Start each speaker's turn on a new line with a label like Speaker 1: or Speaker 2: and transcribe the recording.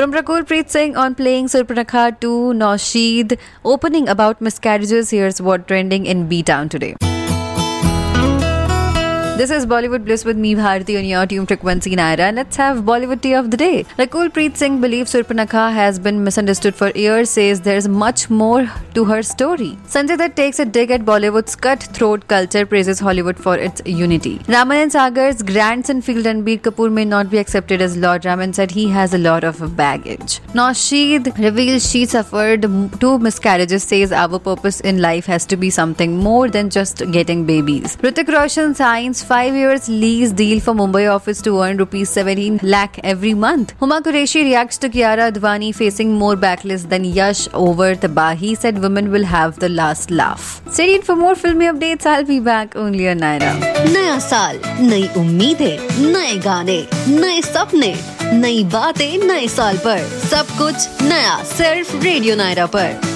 Speaker 1: From Rakulpreet Singh on playing Surpanakha to Naushid opening about miscarriages, here's what trending in B-Town today. This is Bollywood Bliss with me, Bharti, on your tune frequency Naira. Let's have Bollywood tea of the day. Rakulpreet Singh believes Surpanakha has been misunderstood for years, says there's much more to her story. Sanjay Dutt takes a dig at Bollywood's cutthroat culture, praises Hollywood for its unity. Raman and Sagar's grandson feel Ranbir Kapoor may not be accepted as Lord. Raman said he has a lot of baggage. Naushid reveals she suffered 2 miscarriages, says our purpose in life has to be something more than just getting babies. Hrithik Roshan signs 5 years lease deal for Mumbai office to earn rupees 17 lakh every month. Huma Qureshi reacts to Kiara Advani facing more backlash than Yash over Tabahi, said women will have the last laugh. Stay tuned for more filmy updates. I'll be back only on Naira.
Speaker 2: नया साल, नई उम्मीदें, नए गाने, नए सपने, नई बातें नए साल पर, सब कुछ नया सिर्फ रेडियो नायरा पर।